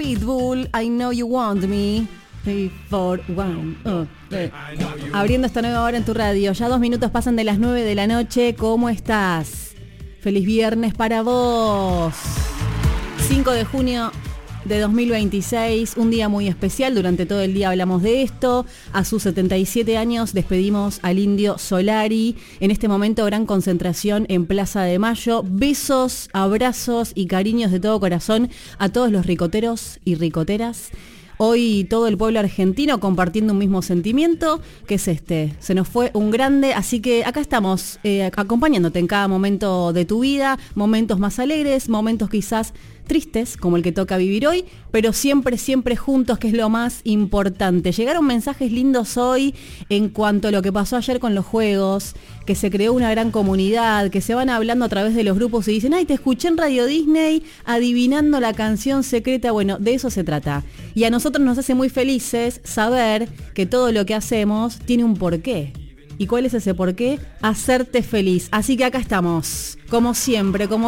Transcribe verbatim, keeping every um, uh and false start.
Pitbull, I Know You Want Me. three, four, one, oh, eh. Abriendo esta nueva hora en tu radio. Ya dos minutos pasan de las nueve de la noche. ¿Cómo estás? Feliz viernes para vos. cinco de junio de dos mil veintiséis, un día muy especial. Durante todo el día hablamos de esto. A sus setenta y siete años despedimos al Indio Solari. En este momento gran concentración en Plaza de Mayo. Besos, abrazos y cariños de todo corazón a todos los ricoteros y ricoteras. Hoy todo el pueblo argentino compartiendo un mismo sentimiento, que es este. Se nos fue un grande, así que acá estamos eh, acompañándote en cada momento de tu vida, momentos más alegres, momentos quizás tristes, como el que toca vivir hoy, pero siempre, siempre juntos, que es lo más importante. Llegaron mensajes lindos hoy en cuanto a lo que pasó ayer con los juegos, que se creó una gran comunidad, que se van hablando a través de los grupos y dicen, ay, te escuché en Radio Disney adivinando la canción secreta. Bueno, de eso se trata. Y a nosotros nos hace muy felices saber que todo lo que hacemos tiene un porqué. ¿Y cuál es ese porqué? Hacerte feliz. Así que acá estamos, como siempre, como